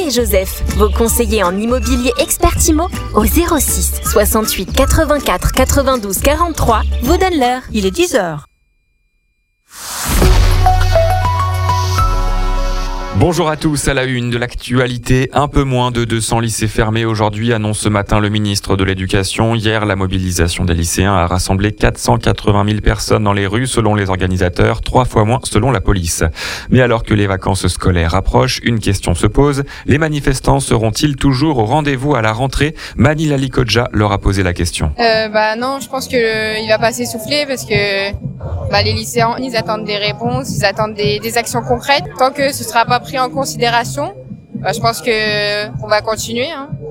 et Joseph, vos conseillers en immobilier expert IMO, au 06 68 84 92 43, vous donnent l'heure. Il est 10h. Bonjour à tous, à la une de l'actualité, un peu moins de 200 lycées fermés aujourd'hui, annonce ce matin le ministre de l'Éducation. Hier, la mobilisation des lycéens a rassemblé 480 000 personnes dans les rues selon les organisateurs, 3 fois moins selon la police. Mais alors que les vacances scolaires approchent, une question se pose, les manifestants seront-ils toujours au rendez-vous à la rentrée? Manil Alikodja leur a posé la question. Non, je pense qu'il va pas s'essouffler parce que les lycéens, ils attendent des réponses, ils attendent des actions concrètes. Tant que ce sera pas pris en considération, je pense que on va continuer.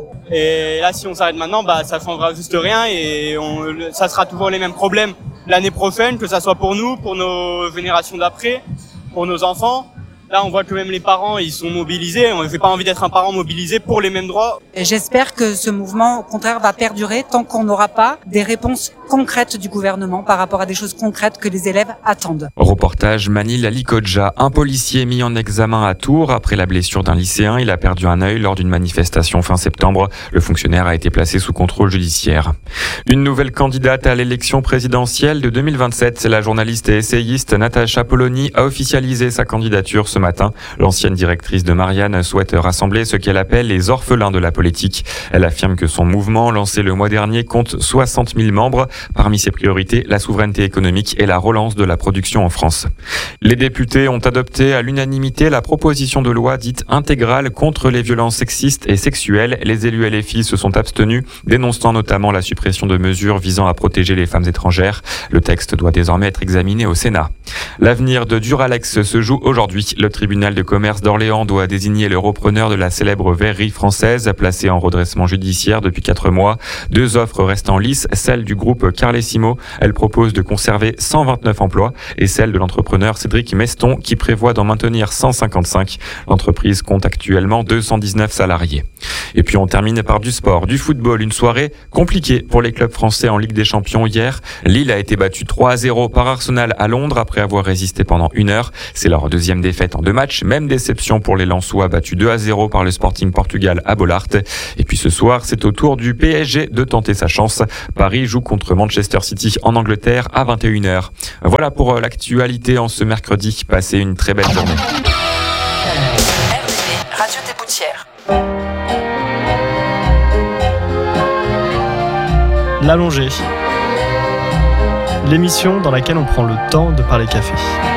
Et là, si on s'arrête maintenant, ça changera juste rien et ça sera toujours les mêmes problèmes l'année prochaine, que ça soit pour nous, pour nos générations d'après, pour nos enfants. Là, on voit que même les parents, ils sont mobilisés. J'ai pas envie d'être un parent mobilisé pour les mêmes droits. Et j'espère que ce mouvement, au contraire, va perdurer tant qu'on n'aura pas des réponses concrètes du gouvernement par rapport à des choses concrètes que les élèves attendent. Reportage Manil Alikodja. Un policier mis en examen à Tours après la blessure d'un lycéen. Il a perdu un œil lors d'une manifestation fin septembre. Le fonctionnaire a été placé sous contrôle judiciaire. Une nouvelle candidate à l'élection présidentielle de 2027. La journaliste et essayiste Natacha Polony a officialisé sa candidature ce matin. L'ancienne directrice de Marianne souhaite rassembler ce qu'elle appelle les orphelins de la politique. Elle affirme que son mouvement, lancé le mois dernier, compte 60 000 membres. Parmi ses priorités, la souveraineté économique et la relance de la production en France. Les députés ont adopté à l'unanimité la proposition de loi dite intégrale contre les violences sexistes et sexuelles. Les élus LFI se sont abstenus, dénonçant notamment la suppression de mesures visant à protéger les femmes étrangères. Le texte doit désormais être examiné au Sénat. L'avenir de Duralex se joue aujourd'hui. Le tribunal de commerce d'Orléans doit désigner le repreneur de la célèbre verrerie française, placée en redressement judiciaire depuis 4 mois. 2 offres restent en lice, celle du groupe Carlesimo. Elle propose de conserver 129 emplois et celle de l'entrepreneur Cédric Meston qui prévoit d'en maintenir 155. L'entreprise compte actuellement 219 salariés. Et puis on termine par du sport, du football, une soirée compliquée pour les clubs français en Ligue des Champions hier. Lille a été battue 3-0 par Arsenal à Londres après avoir résisté pendant 1 heure. C'est leur 2e défaite en 2 matchs. Même déception pour les Lensois battus 2-0 par le Sporting Portugal à Bollaert. Et puis ce soir, c'est au tour du PSG de tenter sa chance. Paris joue contre Manchester City en Angleterre à 21h. Voilà pour l'actualité en ce mercredi. Passez une très belle journée. RDV, Radio Téboutière. L'Allongée. L'émission dans laquelle on prend le temps de parler café.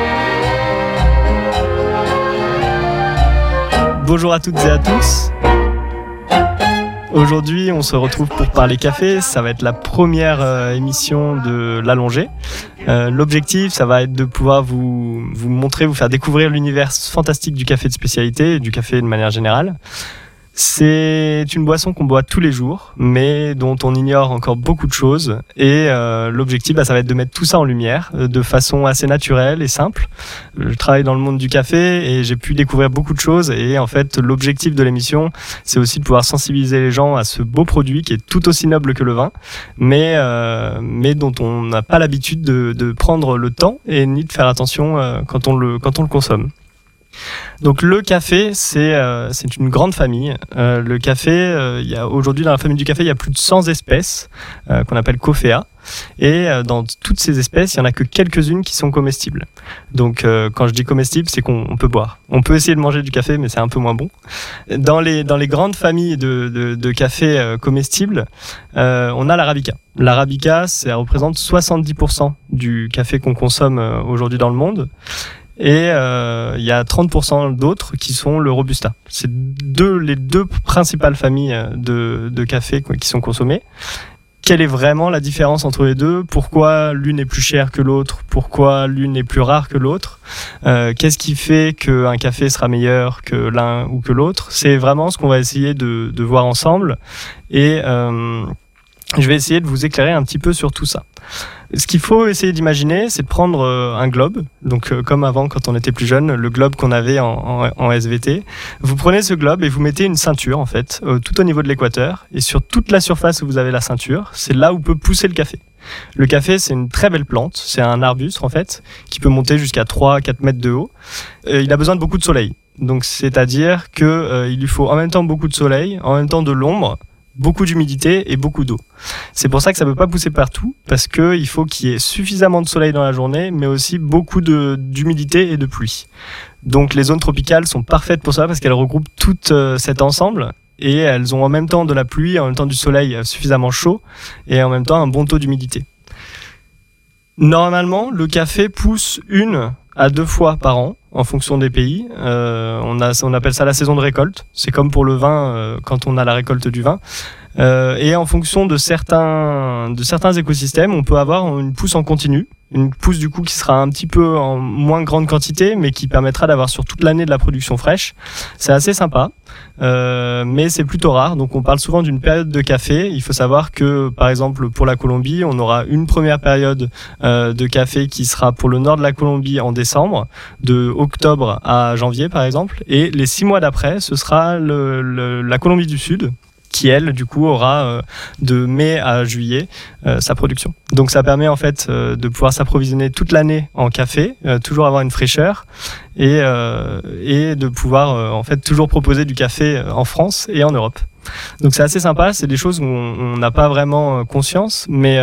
Bonjour à toutes et à tous. Aujourd'hui, on se retrouve pour parler café. Ça va être la première émission de l'Allongée. L'objectif, ça va être de pouvoir vous montrer, vous faire découvrir l'univers fantastique du café de spécialité et du café de manière générale. C'est une boisson qu'on boit tous les jours, mais dont on ignore encore beaucoup de choses. Et l'objectif, ça va être de mettre tout ça en lumière, de façon assez naturelle et simple. Je travaille dans le monde du café et j'ai pu découvrir beaucoup de choses. Et en fait, l'objectif de l'émission, c'est aussi de pouvoir sensibiliser les gens à ce beau produit qui est tout aussi noble que le vin, mais dont on n'a pas l'habitude de prendre le temps et ni de faire attention quand on le consomme. Donc le café, c'est une grande famille. Le café, il y a aujourd'hui dans la famille du café, il y a plus de 100 espèces qu'on appelle Coffea. Et dans toutes ces espèces, il n'y en a que quelques-unes qui sont comestibles. Donc quand je dis comestible, c'est qu'on peut boire. On peut essayer de manger du café, mais c'est un peu moins bon. Dans les grandes familles de café comestibles, on a l'Arabica. L'Arabica, ça représente 70% du café qu'on consomme aujourd'hui dans le monde. Et il y a 30% d'autres qui sont le Robusta. C'est les deux principales familles de café qui sont consommées. Quelle est vraiment la différence entre les deux ? Pourquoi l'une est plus chère que l'autre ? Pourquoi l'une est plus rare que l'autre ? Qu'est-ce qui fait qu'un café sera meilleur que l'un ou que l'autre ? C'est vraiment ce qu'on va essayer de voir ensemble. Et je vais essayer de vous éclairer un petit peu sur tout ça. Ce qu'il faut essayer d'imaginer, c'est de prendre un globe, donc comme avant quand on était plus jeune, le globe qu'on avait en SVT. Vous prenez ce globe et vous mettez une ceinture en fait, tout au niveau de l'équateur, et sur toute la surface où vous avez la ceinture, c'est là où peut pousser le café. Le café, c'est une très belle plante. C'est un arbuste, en fait, qui peut monter jusqu'à 3-4 mètres de haut. Il a besoin de beaucoup de soleil. Donc, c'est-à-dire que il lui faut en même temps beaucoup de soleil, en même temps de l'ombre, beaucoup d'humidité et beaucoup d'eau. C'est pour ça que ça ne peut pas pousser partout, parce qu'il faut qu'il y ait suffisamment de soleil dans la journée, mais aussi beaucoup d'humidité et de pluie. Donc les zones tropicales sont parfaites pour ça, parce qu'elles regroupent tout cet ensemble, et elles ont en même temps de la pluie, en même temps du soleil suffisamment chaud, et en même temps un bon taux d'humidité. Normalement, le café pousse 1 à 2 fois par an, en fonction des pays. On appelle ça la saison de récolte. C'est comme pour le vin, quand on a la récolte du vin. Et en fonction de certains écosystèmes, on peut avoir une pousse en continu. Une pousse du coup qui sera un petit peu en moins grande quantité, mais qui permettra d'avoir sur toute l'année de la production fraîche. C'est assez sympa, mais c'est plutôt rare. Donc on parle souvent d'une période de café. Il faut savoir que par exemple pour la Colombie, on aura une première période de café qui sera pour le nord de la Colombie en décembre, de octobre à janvier par exemple, et les 6 mois d'après, ce sera la Colombie du Sud, qui elle du coup aura de mai à juillet sa production. Donc ça permet en fait de pouvoir s'approvisionner toute l'année en café, toujours avoir une fraîcheur et de pouvoir en fait toujours proposer du café en France et en Europe. Donc c'est assez sympa, c'est des choses où on n'a pas vraiment conscience, mais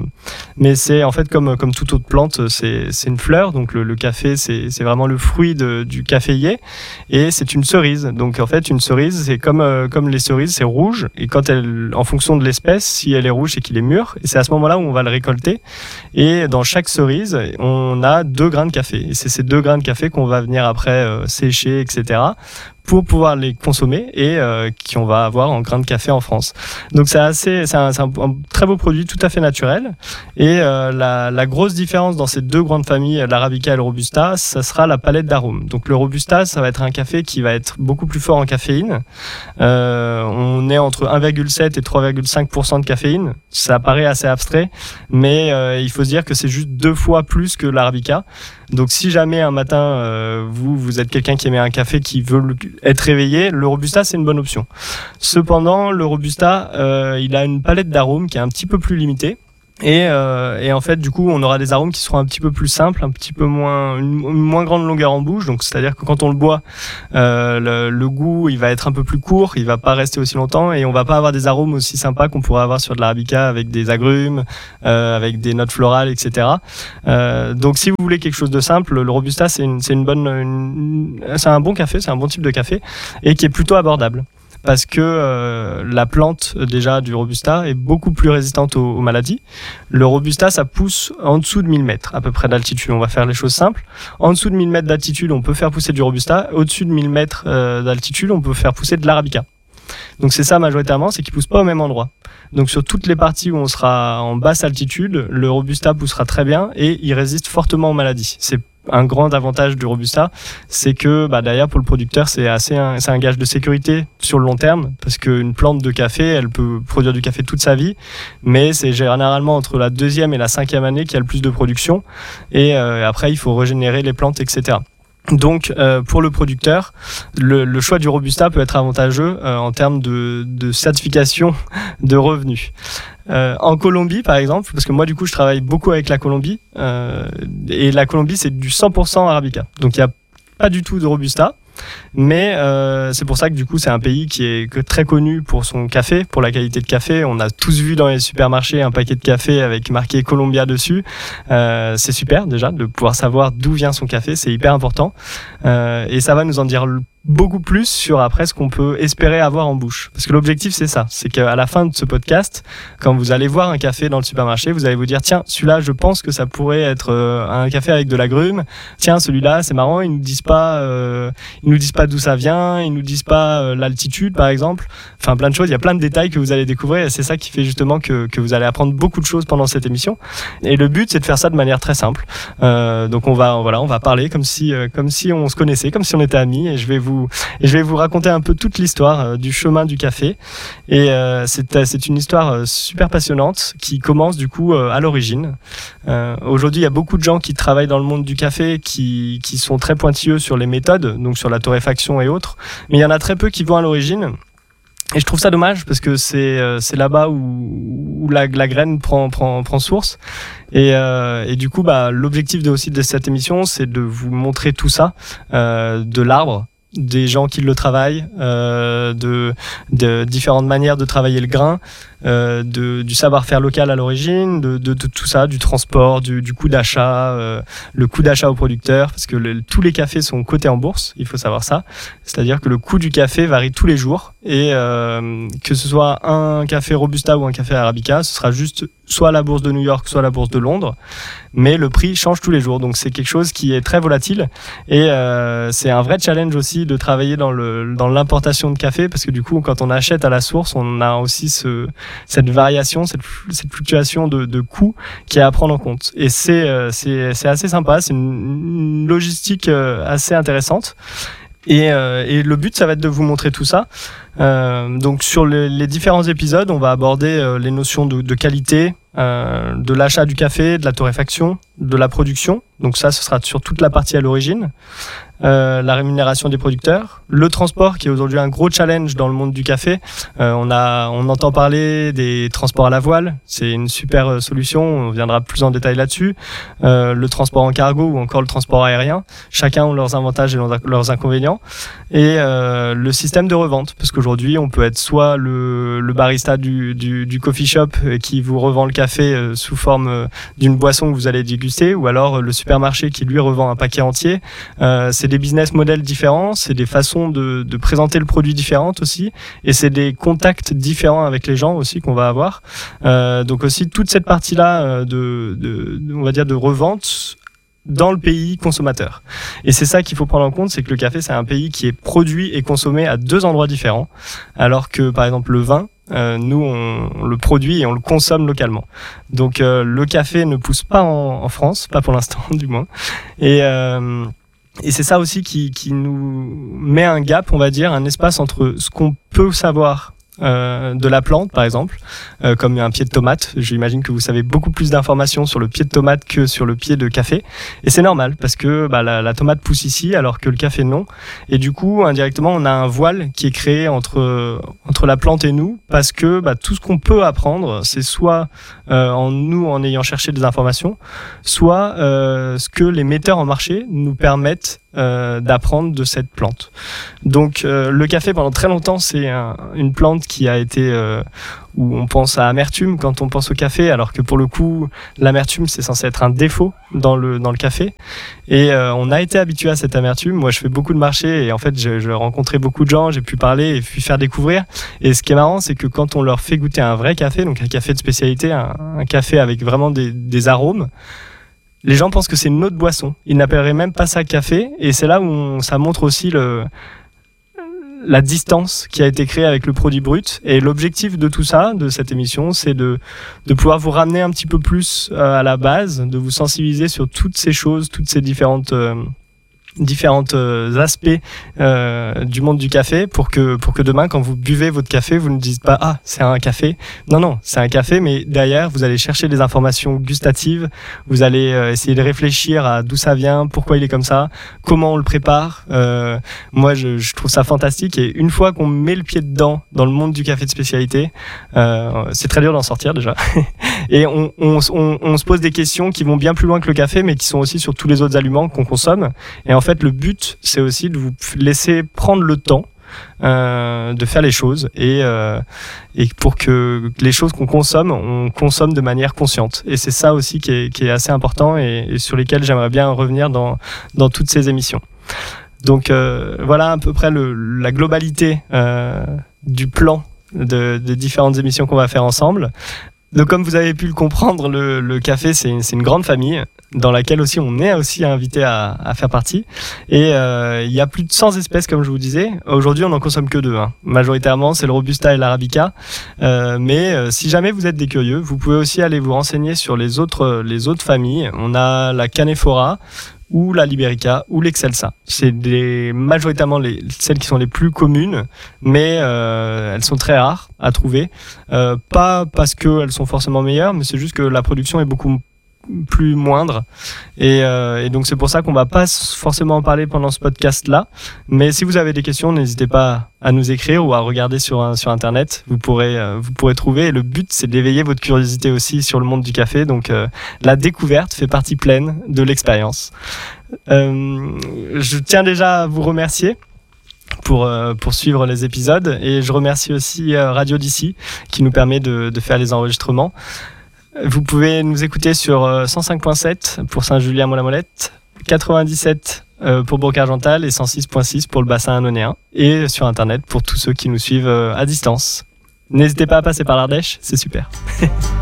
c'est en fait comme toute autre plante, c'est une fleur. Donc le café c'est vraiment le fruit du caféier, et c'est une cerise. Donc en fait une cerise c'est comme les cerises, c'est rouge, et quand en fonction de l'espèce, si elle est rouge c'est qu'il est mûr, et c'est à ce moment-là où on va le récolter. Et dans chaque cerise on a 2 grains de café, et c'est ces 2 grains de café qu'on va venir après sécher, etc., pour pouvoir les consommer, et qu'on va avoir en grains de café en France. Donc c'est un très beau produit, tout à fait naturel. Et la grosse différence dans ces 2 grandes familles, l'Arabica et le Robusta, ça sera la palette d'arômes. Donc le Robusta, ça va être un café qui va être beaucoup plus fort en caféine. On est entre 1,7 et 3,5% de caféine. Ça paraît assez abstrait, mais il faut se dire que c'est juste 2 fois plus que l'Arabica. Donc si jamais un matin vous êtes quelqu'un qui aime un café, qui veut être réveillé, le Robusta c'est une bonne option. Cependant le Robusta il a une palette d'arômes qui est un petit peu plus limitée. Et en fait du coup on aura des arômes qui seront un petit peu plus simples, un petit peu une moins grande longueur en bouche. Donc c'est à dire que quand on le boit, le goût il va être un peu plus court, il va pas rester aussi longtemps, et on va pas avoir des arômes aussi sympas qu'on pourrait avoir sur de l'Arabica, avec des agrumes, avec des notes florales, etc. Donc si vous voulez quelque chose de simple, le Robusta c'est un bon café, c'est un bon type de café, et qui est plutôt abordable. Parce que la plante déjà du Robusta est beaucoup plus résistante aux maladies. Le Robusta, ça pousse en dessous de 1000 mètres à peu près d'altitude. On va faire les choses simples. En dessous de 1000 mètres d'altitude, on peut faire pousser du Robusta. Au-dessus de 1000 mètres d'altitude, on peut faire pousser de l'Arabica. Donc c'est ça majoritairement, c'est qu'ils poussent pas au même endroit. Donc sur toutes les parties où on sera en basse altitude, le Robusta poussera très bien, et il résiste fortement aux maladies. C'est un grand avantage du Robusta, c'est que derrière pour le producteur c'est un gage de sécurité sur le long terme, parce qu'une plante de café elle peut produire du café toute sa vie, mais c'est généralement entre la 2e et la 5e année qu'il y a le plus de production, et après il faut régénérer les plantes, etc. Donc pour le producteur, le choix du Robusta peut être avantageux en termes de certification de revenus. En Colombie par exemple, parce que moi du coup je travaille beaucoup avec la Colombie, et la Colombie c'est du 100% Arabica, donc il n'y a pas du tout de Robusta. Mais c'est pour ça que du coup c'est un pays qui est très connu pour son café, pour la qualité de café. On a tous vu dans les supermarchés un paquet de café avec marqué Colombia dessus. C'est super déjà de pouvoir savoir d'où vient son café, c'est hyper important, et ça va nous en dire beaucoup plus sur après ce qu'on peut espérer avoir en bouche. Parce que l'objectif c'est ça, c'est qu'à la fin de ce podcast, quand vous allez voir un café dans le supermarché, vous allez vous dire tiens, celui-là je pense que ça pourrait être un café avec de l'agrumes. Tiens, celui-là c'est marrant, ils nous disent pas d'où ça vient, ils nous disent pas l'altitude par exemple. Enfin plein de choses, il y a plein de détails que vous allez découvrir, et c'est ça qui fait justement que vous allez apprendre beaucoup de choses pendant cette émission. Et le but c'est de faire ça de manière très simple. Donc on va parler comme si on se connaissait, comme si on était amis, et je vais vous raconter un peu toute l'histoire du chemin du café. Et c'est une histoire super passionnante qui commence du coup à l'origine. Aujourd'hui, il y a beaucoup de gens qui travaillent dans le monde du café qui sont très pointilleux sur les méthodes, donc sur la torréfaction et autres. Mais il y en a très peu qui vont à l'origine. Et je trouve ça dommage parce que c'est là-bas où la graine prend source. Et du coup, l'objectif aussi de cette émission, c'est de vous montrer tout ça, de l'arbre, des gens qui le travaillent, de différentes manières de travailler le grain, du savoir-faire local à l'origine, de tout ça, du transport, du coût d'achat, le coût d'achat aux producteurs, parce que tous les cafés sont cotés en bourse, il faut savoir ça. C'est-à-dire que le coût du café varie tous les jours et que ce soit un café Robusta ou un café Arabica, ce sera juste soit la bourse de New York, soit la bourse de Londres, mais le prix change tous les jours. Donc c'est quelque chose qui est très volatile et c'est un vrai challenge aussi de travailler dans l'importation de café, parce que du coup, quand on achète à la source, on a aussi cette variation, cette fluctuation de coûts qui est à prendre en compte. Et c'est assez sympa, c'est une logistique assez intéressante. Et le but, ça va être de vous montrer tout ça. Donc sur les différents épisodes, on va aborder les notions de qualité, de l'achat du café, de la torréfaction, de la production. Donc ça, ce sera sur toute la partie à l'origine. La rémunération des producteurs, le transport qui est aujourd'hui un gros challenge dans le monde du café. On entend parler des transports à la voile, c'est une super solution, on viendra plus en détail là-dessus. Le transport en cargo ou encore le transport aérien, chacun ont leurs avantages et leurs inconvénients. Et le système de revente, parce qu'aujourd'hui on peut être soit le barista du coffee shop qui vous revend le café sous forme d'une boisson que vous allez déguster, ou alors le supermarché qui lui revend un paquet entier. C'est des business models différents, c'est des façons de présenter le produit différentes aussi, et c'est des contacts différents avec les gens aussi qu'on va avoir. Donc aussi toute cette partie-là on va dire de revente dans le pays consommateur. Et c'est ça qu'il faut prendre en compte, c'est que le café, c'est un pays qui est produit et consommé à 2 endroits différents, alors que par exemple le vin, nous on le produit et on le consomme localement. Donc le café ne pousse pas en France, pas pour l'instant du moins. Et c'est ça aussi qui nous met un gap, on va dire, un espace entre ce qu'on peut savoir de la plante, par exemple, comme un pied de tomate. J'imagine que vous savez beaucoup plus d'informations sur le pied de tomate que sur le pied de café. Et c'est normal, parce que la tomate pousse ici, alors que le café non. Et du coup, indirectement, on a un voile qui est créé entre la plante et nous, parce que tout ce qu'on peut apprendre, c'est soit en ayant cherché des informations, soit ce que les metteurs en marché nous permettent d'apprendre de cette plante. Donc le café, pendant très longtemps, c'est une plante qui a été où on pense à amertume quand on pense au café, alors que pour le coup l'amertume, c'est censé être un défaut dans le café, et on a été habitué à cette amertume. Moi, je fais beaucoup de marchés et en fait j'ai rencontré beaucoup de gens, j'ai pu parler et puis faire découvrir. Et ce qui est marrant, c'est que quand on leur fait goûter un vrai café, donc un café de spécialité, un café avec vraiment des arômes, les gens pensent que c'est une autre boisson. Ils n'appelleraient même pas ça café. Et c'est là où ça montre aussi la distance qui a été créée avec le produit brut. Et l'objectif de tout ça, de cette émission, c'est de pouvoir vous ramener un petit peu plus à la base, de vous sensibiliser sur toutes ces choses, toutes ces différentes aspects du monde du café, pour que demain, quand vous buvez votre café, vous ne dites pas « Ah, c'est un café ». Non, c'est un café, mais derrière, vous allez chercher des informations gustatives, vous allez essayer de réfléchir à d'où ça vient, pourquoi il est comme ça, comment on le prépare. Moi, je trouve ça fantastique, et une fois qu'on met le pied dedans, dans le monde du café de spécialité, c'est très dur d'en sortir déjà. Et on se pose des questions qui vont bien plus loin que le café, mais qui sont aussi sur tous les autres aliments qu'on consomme. Et en fait, le but, c'est aussi de vous laisser prendre le temps de faire les choses, et pour que les choses qu'on consomme, on consomme de manière consciente. Et c'est ça aussi qui est assez important, et sur lesquels j'aimerais bien revenir dans toutes ces émissions. Donc voilà à peu près la globalité du plan de différentes émissions qu'on va faire ensemble. Donc comme vous avez pu le comprendre, le café, c'est une grande famille dans laquelle aussi on est aussi invité à faire partie. Et il y a plus de 100 espèces, comme je vous disais. Aujourd'hui, on n'en consomme que 2. Majoritairement, c'est le Robusta et l'Arabica. Mais si jamais vous êtes des curieux, vous pouvez aussi aller vous renseigner sur les autres familles. On a la Canephora, ou la Liberica, ou l'Excelsa. C'est majoritairement celles qui sont les plus communes, mais elles sont très rares à trouver. Pas parce qu'elles sont forcément meilleures, mais c'est juste que la production est beaucoup plus moindre. Et donc c'est pour ça qu'on va pas forcément en parler pendant ce podcast-là. Mais si vous avez des questions, n'hésitez pas à nous écrire ou à regarder sur Internet. Vous pourrez trouver. Et le but, c'est d'éveiller votre curiosité aussi sur le monde du café. Donc la découverte fait partie pleine de l'expérience. Je tiens déjà à vous remercier pour suivre les épisodes, et je remercie aussi Radio d'ici qui nous permet de faire les enregistrements. Vous pouvez nous écouter sur 105.7 pour Saint-Julien-Mont-la-Molette, 97 pour Bourg-Argental et 106.6 pour le bassin hannonéen, et sur Internet pour tous ceux qui nous suivent à distance. N'hésitez pas à passer par l'Ardèche, c'est super.